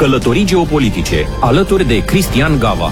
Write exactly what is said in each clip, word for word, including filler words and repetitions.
Călătorii geopolitice, alături de Cristian Gava.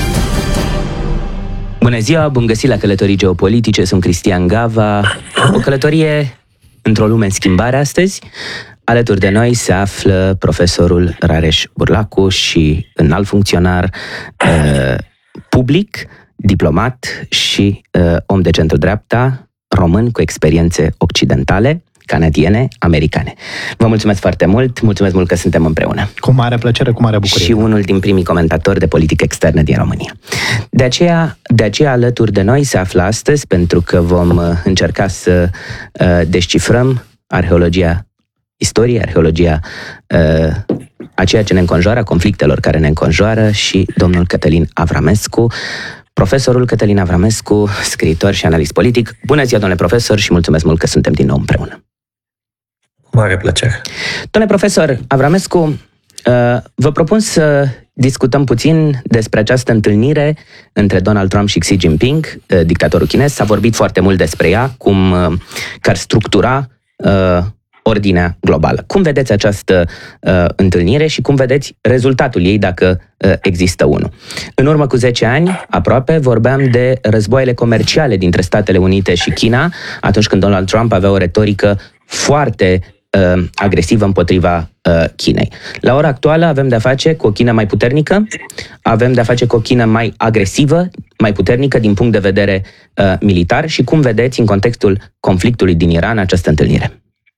Bună ziua, bun găsit la Călătorii geopolitice, sunt Cristian Gava. O călătorie într-o lume în schimbare astăzi. Alături de noi se află profesorul Rareș Burlacu și înalt funcționar uh, public, diplomat și uh, om de centru-dreapta, român cu experiențe occidentale, canadiene, americane. Vă mulțumesc foarte mult, mulțumesc mult că suntem împreună. Cu mare plăcere, cu mare bucurie. Și unul din primii comentatori de politică externă din România. De aceea, de aceea alături de noi se află astăzi, pentru că vom încerca să uh, descifrăm arheologia istoriei, arheologia uh, a ceea ce ne înconjoară, a conflictelor care ne înconjoară, și domnul Cătălin Avramescu, profesorul Cătălin Avramescu, scriitor și analist politic. Bună ziua, domnule profesor, și mulțumesc mult că suntem din nou împreună. Mare plăcere. Domnule profesor Avramescu, vă propun să discutăm puțin despre această întâlnire între Donald Trump și Xi Jinping, dictatorul chinez. S-a vorbit foarte mult despre ea, cum că ar structura ordinea globală. Cum vedeți această uh, întâlnire și cum vedeți rezultatul ei, dacă uh, există unul? În urmă cu zece ani, aproape, vorbeam de războaiele comerciale dintre Statele Unite și China, atunci când Donald Trump avea o retorică foarte uh, agresivă împotriva uh, Chinei. La ora actuală avem de-a face cu o China mai puternică, avem de-a face cu o China mai agresivă, mai puternică din punct de vedere uh, militar. Și cum vedeți în contextul conflictului din Iran această întâlnire?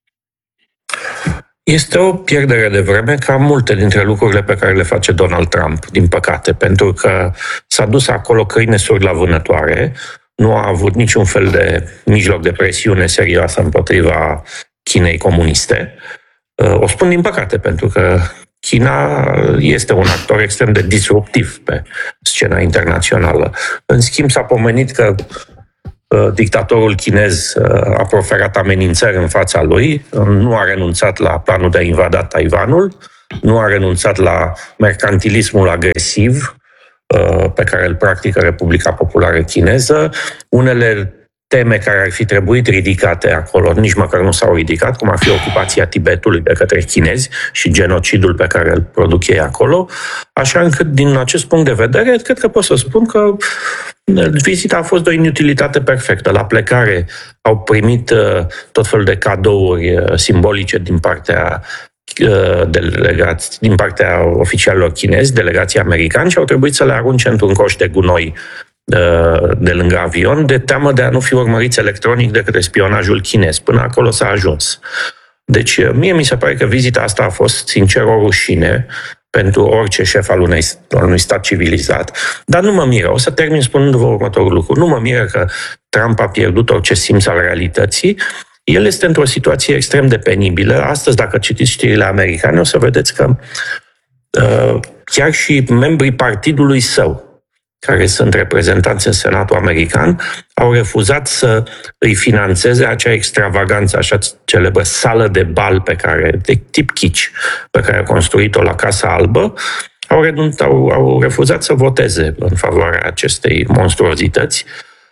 Este o pierdere de vreme ca multe dintre lucrurile pe care le face Donald Trump, din păcate, pentru că s-a dus acolo câine surd la vânătoare, nu a avut niciun fel de mijloc de presiune serioasă împotriva Chinei comuniste. O spun din păcate, pentru că China este un actor extrem de disruptiv pe scena internațională. În schimb, s-a pomenit că dictatorul chinez a proferat amenințări în fața lui, nu a renunțat la planul de a invada Taiwanul, nu a renunțat la mercantilismul agresiv pe care îl practică Republica Populară Chineză. Unele teme care ar fi trebuit ridicate acolo, nici măcar nu s-au ridicat, cum ar fi ocupația Tibetului de către chinezi și genocidul pe care îl produc ei acolo, așa încât, din acest punct de vedere, cred că pot să spun că vizita a fost de o inutilitate perfectă. La plecare au primit tot felul de cadouri simbolice din partea delegați, din partea oficialilor chinezi, delegații americani, și au trebuit să le arunce într-un coș de gunoi de lângă avion, de teamă de a nu fi urmăriți electronic de către spionajul chinez. Până acolo s-a ajuns. Deci, mie mi se pare că vizita asta a fost, sincer, o rușine pentru orice șef al unei, unui stat civilizat. Dar nu mă miră. O să termin spunându-vă următorul lucru. Nu mă miră că Trump a pierdut orice simț al realității. El este într-o situație extrem de penibilă. Astăzi, dacă citiți știrile americane, o să vedeți că uh, chiar și membrii partidului său, care sunt reprezentanți în Senatul american, au refuzat să îi finanțeze acea extravaganță, așa celebră sală de bal pe care, de tip kitsch, pe care a construit-o la Casa Albă. Au, renunț, au, au refuzat să voteze în favoarea acestei monstruozități.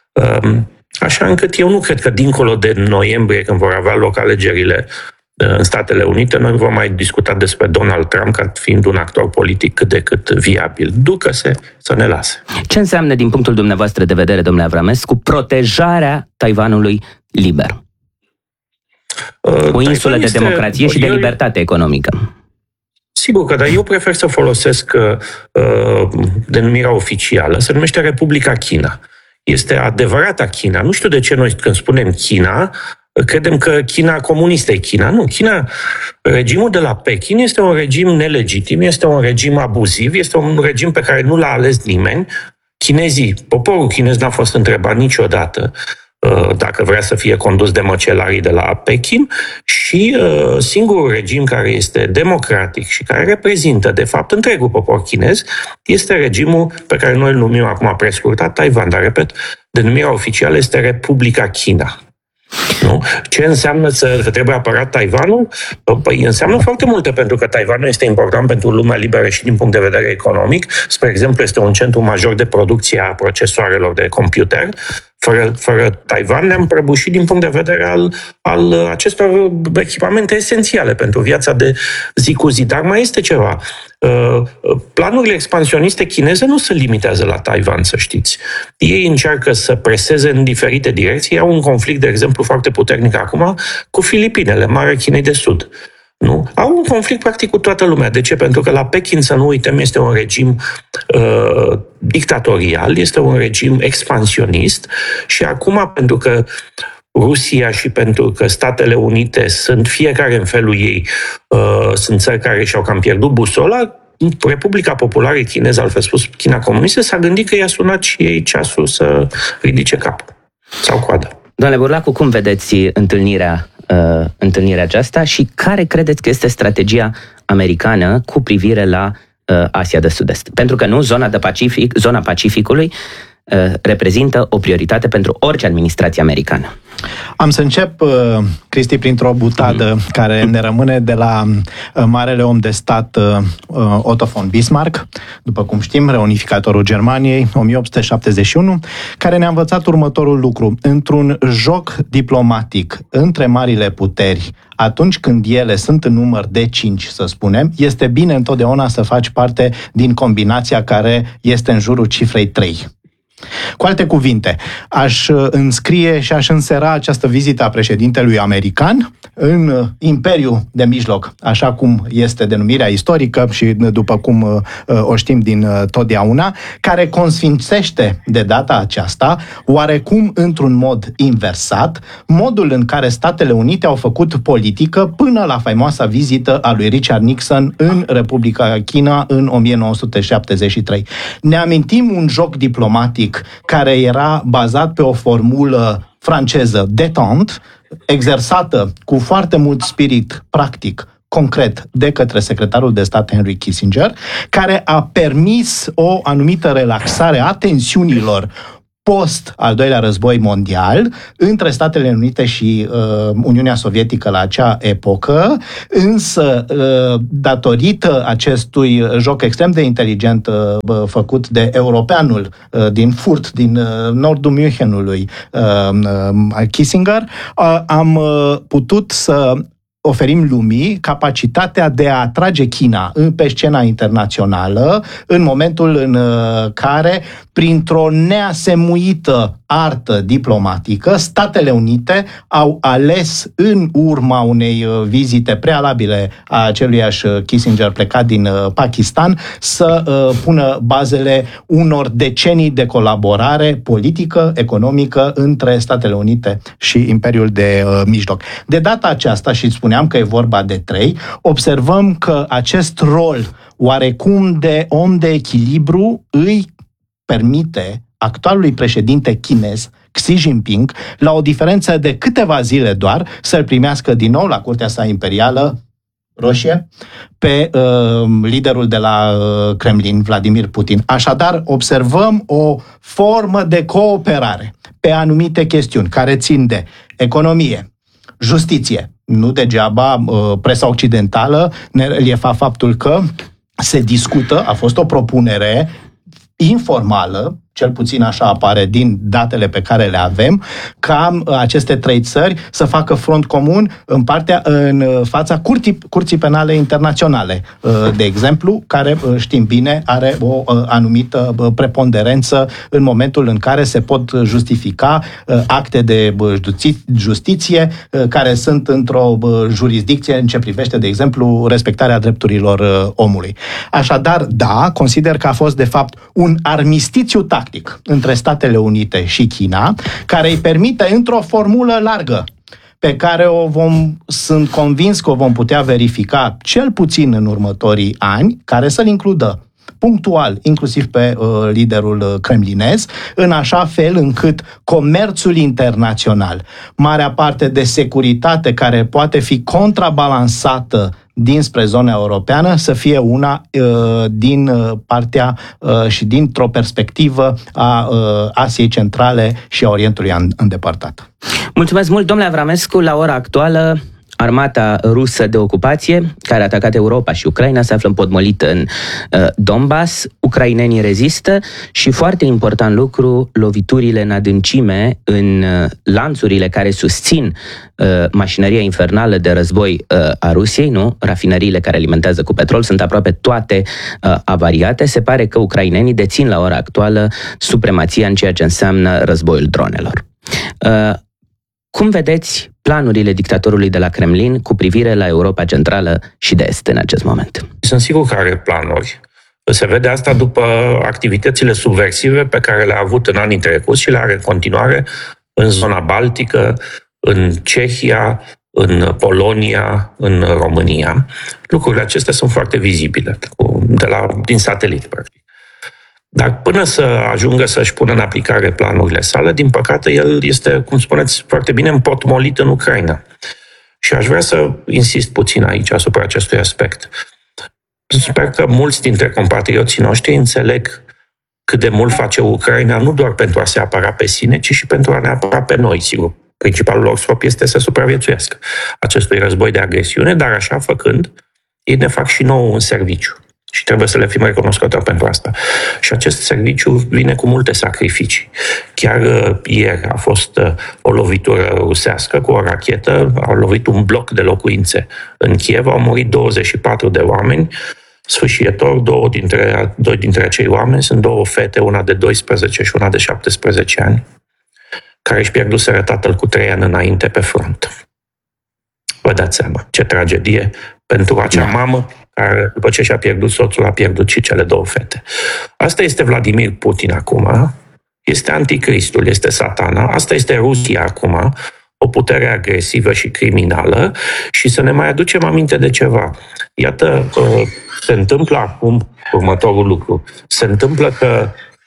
Așa încât eu nu cred că dincolo de noiembrie, când vor avea loc alegerile în Statele Unite, noi vom mai discuta despre Donald Trump ca fiind un actor politic cât de cât viabil. Ducă-se să ne lase. Ce înseamnă, din punctul dumneavoastră de vedere, domnule Avramescu, protejarea Taiwanului liber? O insulă de democrație și de libertate economică. Sigur că, dar eu prefer să folosesc uh, denumirea oficială, se numește Republica China. Este adevărata China. Nu știu de ce noi, când spunem China, credem că China comunistă e China. Nu, China, regimul de la Pekin este un regim nelegitim, este un regim abuziv, este un regim pe care nu l-a ales nimeni. Chinezii, poporul chinez n-a fost întrebat niciodată dacă vrea să fie condus de măcelarii de la Pekin, și singurul regim care este democratic și care reprezintă, de fapt, întregul popor chinez este regimul pe care noi îl numim acum prescurtat Taiwan, dar, repet, denumirea oficială este Republica China. Nu? Ce înseamnă să, că trebuie apărat Taiwanul? Păi înseamnă foarte multe, pentru că Taiwanul este important pentru lumea liberă și din punct de vedere economic. Spre exemplu, este un centru major de producție a procesoarelor de computer. Fără, fără Taiwan ne-am prăbușit din punct de vedere al, al acestor echipamente esențiale pentru viața de zi cu zi. Dar mai este ceva. Planurile expansioniste chineze nu se limitează la Taiwan, să știți. Ei încearcă să preseze în diferite direcții. Au un conflict, de exemplu, foarte puternic acum cu Filipinele, Marea Chinei de Sud. Nu? Au un conflict practic cu toată lumea. De ce? Pentru că la Pekin, să nu uităm, este un regim uh, dictatorial, este un regim expansionist și acum, pentru că Rusia și pentru că Statele Unite sunt fiecare în felul ei, uh, sunt țări care și-au cam pierdut busola, Republica Populară Chineză, altfel spus China Comunistă, s-a gândit că i-a sunat și ei ceasul să ridice capul sau coada. Doamne Burlacu, cum vedeți întâlnirea, uh, întâlnirea aceasta și care credeți că este strategia americană cu privire la uh, Asia de Sud-Est? Pentru că nu, zona de Pacific, zona Pacificului uh, reprezintă o prioritate pentru orice administrație americană. Am să încep, Cristi, printr-o butadă mm. care ne rămâne de la marele om de stat Otto von Bismarck, după cum știm, reunificatorul Germaniei, o mie opt sute șaptezeci și unu, care ne-a învățat următorul lucru. Într-un joc diplomatic între marile puteri, atunci când ele sunt în număr de cinci, să spunem, este bine întotdeauna să faci parte din combinația care este în jurul cifrei trei. Cu alte cuvinte, aș înscrie și aș însera această vizită a președintelui american în Imperiul de Mijloc, așa cum este denumirea istorică și după cum o știm din totdeauna, care consfințește de data aceasta, oarecum într-un mod inversat, modul în care Statele Unite au făcut politică până la faimoasa vizită a lui Richard Nixon în Republica China în o mie nouă sute șaptezeci și trei. Ne amintim un joc diplomatic care era bazat pe o formulă franceză détente, exersată cu foarte mult spirit practic, concret, de către secretarul de stat Henry Kissinger, care a permis o anumită relaxare a tensiunilor post al doilea război mondial între Statele Unite și uh, Uniunea Sovietică la acea epocă, însă uh, datorită acestui joc extrem de inteligent uh, făcut de europeanul uh, din Furt, din uh, nordul Münchenului, uh, uh, Kissinger, uh, am uh, putut să oferim lumii capacitatea de a atrage China pe scena internațională în momentul în care, printr-o neasemuită artă diplomatică, Statele Unite au ales, în urma unei vizite prealabile a aceluiași Kissinger plecat din Pakistan, să pună bazele unor decenii de colaborare politică, economică între Statele Unite și Imperiul de Mijloc. De data aceasta, și spuneam că e vorba de trei, observăm că acest rol oarecum de om de echilibru îi permite actualului președinte chinez, Xi Jinping, la o diferență de câteva zile doar, să-l primească din nou la curtea sa imperială roșie pe uh, liderul de la uh, Kremlin, Vladimir Putin. Așadar, observăm o formă de cooperare pe anumite chestiuni care țin de economie, justiție. Nu degeaba uh, presa occidentală ne reliefa faptul că se discută, a fost o propunere informală, cel puțin așa apare din datele pe care le avem, ca aceste trei țări să facă front comun în partea în fața curții, curții penale internaționale, de exemplu, care știm bine are o anumită preponderență în momentul în care se pot justifica acte de justiție care sunt într-o jurisdicție în ce privește, de exemplu, respectarea drepturilor omului. Așadar, da, consider că a fost de fapt un armistițiu tactic între Statele Unite și China, care îi permite, într-o formulă largă, pe care o vom, sunt convins că o vom putea verifica cel puțin în următorii ani, care să-l includă punctual, inclusiv pe uh, liderul kremlinez, în așa fel încât comerțul internațional, marea parte de securitate care poate fi contrabalansată dinspre zona europeană, să fie una uh, din uh, partea uh, și dintr-o perspectivă a uh, Asiei Centrale și a Orientului îndepărtat. Mulțumesc mult, domnule Avramescu. La ora actuală armata rusă de ocupație, care a atacat Europa și Ucraina, se află împotmolită în uh, Donbass. Ucrainenii rezistă și, foarte important lucru, loviturile în adâncime în uh, lanțurile care susțin uh, mașinăria infernală de război uh, a Rusiei, nu? Rafinăriile care alimentează cu petrol sunt aproape toate uh, avariate. Se pare că ucrainenii dețin la ora actuală supremația în ceea ce înseamnă războiul dronelor. Uh, Cum vedeți planurile dictatorului de la Kremlin cu privire la Europa Centrală și de Est în acest moment? Sunt sigur că are planuri. Se vede asta după activitățile subversive pe care le-a avut în anii trecuți și le are în continuare în zona Baltică, în Cehia, în Polonia, în România. Lucrurile acestea sunt foarte vizibile de la, din satelit, practic. Dar până să ajungă să-și pună în aplicare planurile sale, din păcate, el este, cum spuneți foarte bine, împotmolit în Ucraina. Și aș vrea să insist puțin aici asupra acestui aspect. Sper că mulți dintre compatrioții noștri înțeleg cât de mult face Ucraina, nu doar pentru a se apăra pe sine, ci și pentru a ne apăra pe noi, sigur. Principalul lor scop este să supraviețuiască acestui război de agresiune, dar așa făcând, ei ne fac și nouă un serviciu. Și trebuie să le fim recunoscători pentru asta. Și acest serviciu vine cu multe sacrificii. Chiar uh, ieri a fost uh, o lovitură rusească cu o rachetă, au lovit un bloc de locuințe în Kiev, au murit douăzeci și patru de oameni. Sfâșietor, două dintre, doi dintre acei oameni sunt două fete, una de doisprezece și una de șaptesprezece ani, care își pierduseră tatăl cu trei ani înainte pe front. Vă dați seama ce tragedie pentru acea mamă care, după ce și-a pierdut soțul, a pierdut și cele două fete. Asta este Vladimir Putin acum, este anticristul, este satana, asta este Rusia acum, o putere agresivă și criminală. Și să ne mai aducem aminte de ceva. Iată, se întâmplă acum următorul lucru. Se întâmplă că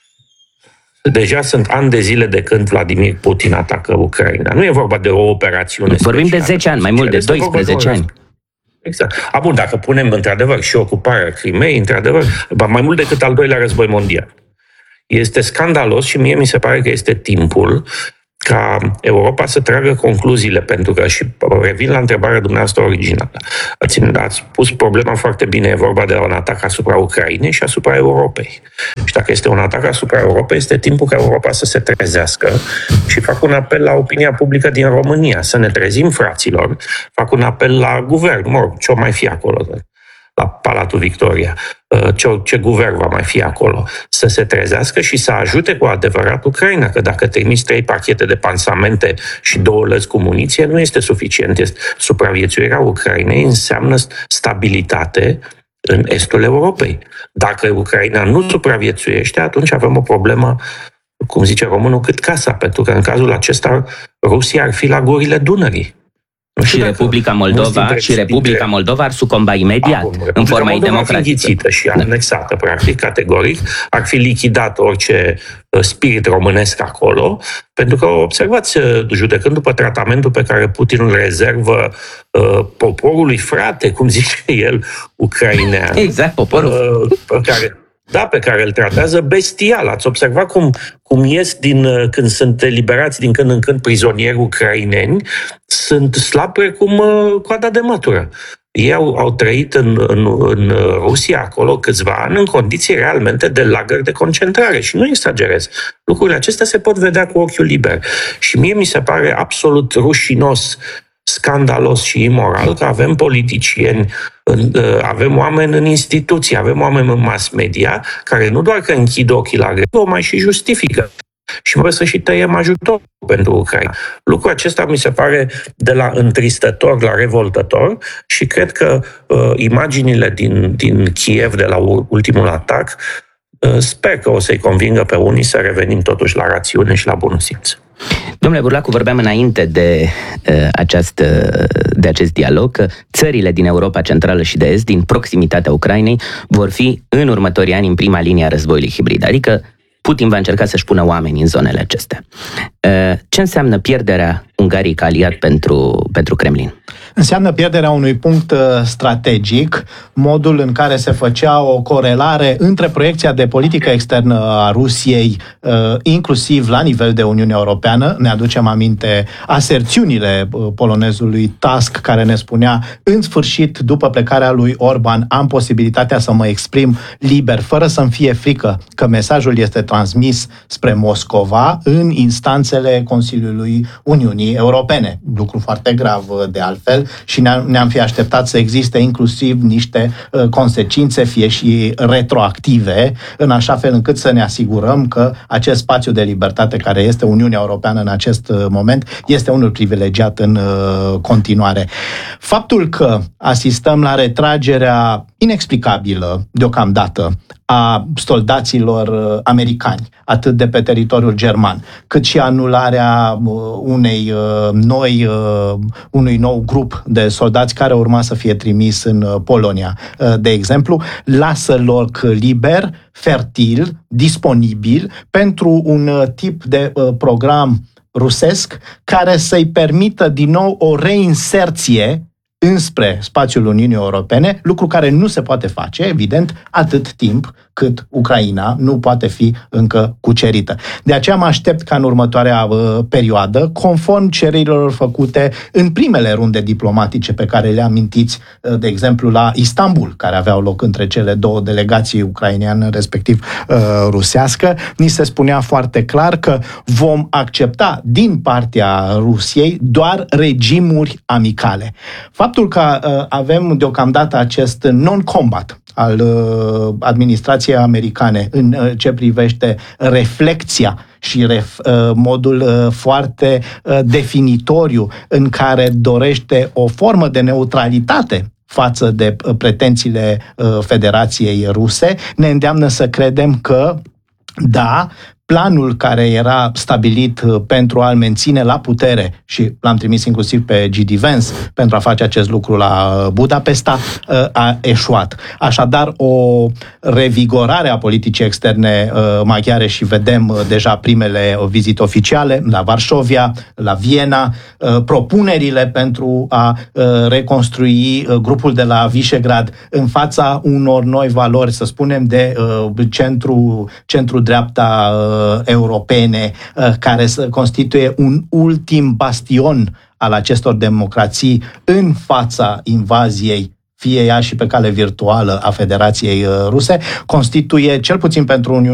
deja sunt ani de zile de când Vladimir Putin atacă Ucraina. Nu e vorba de o operațiune Vorbim specială. de zece ani, mai mult de doisprezece ani. Exact. A, bun, dacă punem într-adevăr și ocuparea Crimeei, într-adevăr, mai mult decât al doilea război mondial. Este scandalos și mie mi se pare că este timpul ca Europa să tragă concluziile, pentru că, și revin la întrebarea dumneavoastră originală, ați, ați pus problema foarte bine, e vorba de un atac asupra Ucrainei și asupra Europei. Și dacă este un atac asupra Europei, este timpul ca Europa să se trezească și fac un apel la opinia publică din România, să ne trezim, fraților, fac un apel la guvern, mă rog, ce-o mai fi acolo, la Palatul Victoria, ce, ce guvern va mai fi acolo, să se trezească și să ajute cu adevărat Ucraina, că dacă trimiți trei pachete de pansamente și două lăzi cu muniție, nu este suficient. Este, supraviețuirea Ucrainei înseamnă stabilitate în estul Europei. Dacă Ucraina nu supraviețuiește, atunci avem o problemă, cum zice românul, cât casa, pentru că în cazul acesta Rusia ar fi la gurile Dunării. Și Republica Moldova și Republica Moldova ar sucomba imediat Acum, în forma ei democratică și anexată, practic, categoric, ar fi lichidat orice spirit românesc acolo, pentru că, observați, judecând după tratamentul pe care Putin îl rezervă uh, poporului frate, cum zice el, ucrainean. Exact, poporul. Uh, pe care, da, pe care îl tratează bestial. Ați observat cum, cum ies din, când sunt eliberați din când în când prizonieri ucraineni, sunt slabi precum uh, coada de mătură. Ei au, au trăit în, în, în Rusia acolo câțiva ani în condiții realmente de lagăr de concentrare și nu exagerez. Lucrurile acestea se pot vedea cu ochiul liber. Și mie mi se pare absolut rușinos, scandalos și imoral că avem politicieni, avem oameni în instituții, avem oameni în mass media care nu doar că închid ochii la greu, o mai și justifică. Și vreau să și tăiem ajutor pentru Ucraina. Lucrul acesta mi se pare de la întristător la revoltător și cred că uh, imaginile din, din Kiev de la ultimul atac uh, sper că o să-i convingă pe unii să revenim totuși la rațiune și la bunul simț. Domnule Burlacu, vorbeam înainte de, uh, această, de acest dialog că țările din Europa Centrală și de Est, din proximitatea Ucrainei, vor fi în următorii ani în prima linie a războiului hibrid, adică Putin va încerca să-și pună oameni în zonele acestea. Ce înseamnă pierderea Ungariei ca aliat pentru, pentru Kremlin? Înseamnă pierderea unui punct strategic, modul în care se făcea o corelare între proiecția de politică externă a Rusiei, inclusiv la nivel de Uniunea Europeană. Ne aducem aminte aserțiunile polonezului Tusk, care ne spunea, în sfârșit, după plecarea lui Orban, am posibilitatea să mă exprim liber, fără să-mi fie frică că mesajul este transmis spre Moscova în instanțele Consiliului Uniunii Europene. Lucru foarte grav, de altfel, și ne-am fi așteptat să existe inclusiv niște uh, consecințe, fie și retroactive, în așa fel încât să ne asigurăm că acest spațiu de libertate care este Uniunea Europeană în acest uh, moment este unul privilegiat în uh, continuare. Faptul că asistăm la retragerea inexplicabilă deocamdată a soldaților americani, atât de pe teritoriul german, cât și anularea unei noi, unui nou grup de soldați care urma să fie trimis în Polonia, de exemplu, lasă loc liber, fertil, disponibil pentru un tip de program rusesc care să-i permită din nou o reinserție înspre spațiul Uniunii Europene, lucru care nu se poate face, evident, atât timp cât Ucraina nu poate fi încă cucerită. De aceea mă aștept ca în următoarea uh, perioadă, conform cererilor făcute în primele runde diplomatice pe care le amintiți, uh, de exemplu, la Istanbul, care aveau loc între cele două delegații ucraineană, respectiv uh, rusească, ni se spunea foarte clar că vom accepta din partea Rusiei doar regimuri amicale. Faptul că uh, avem deocamdată acest non-combat al uh, administrației americane în uh, ce privește reflecția și ref, uh, modul uh, foarte uh, definitoriu în care dorește o formă de neutralitate față de uh, pretențiile uh, Federației Ruse, ne îndeamnă să credem că, da, planul care era stabilit pentru a-l menține la putere, și l-am trimis inclusiv pe G D Vance pentru a face acest lucru la Budapesta, a eșuat. Așadar, o revigorare a politicii externe maghiare și vedem deja primele vizite oficiale la Varșovia, la Viena, propunerile pentru a reconstrui grupul de la Visegrad în fața unor noi valori, să spunem, de centru, centru-dreapta europene, care să constituie un ultim bastion al acestor democrații în fața invaziei, fie ea și pe cale virtuală, a Federației Ruse, constituie, cel puțin pentru Uniunea